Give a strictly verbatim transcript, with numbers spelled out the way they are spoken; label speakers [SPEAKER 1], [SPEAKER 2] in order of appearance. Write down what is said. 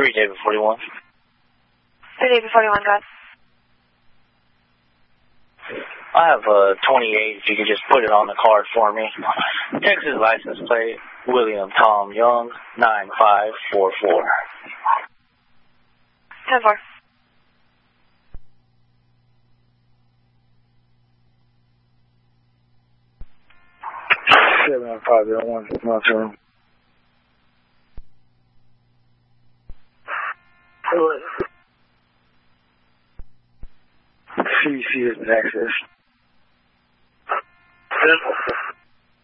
[SPEAKER 1] three David forty-one.
[SPEAKER 2] three David forty-one, go ahead.
[SPEAKER 1] I have a twenty-eight, if you could just put it on the card for me. Texas license plate, William Tom Young, nine five four four.
[SPEAKER 2] ten four.
[SPEAKER 3] seven five zero one, my turn. C C is in access.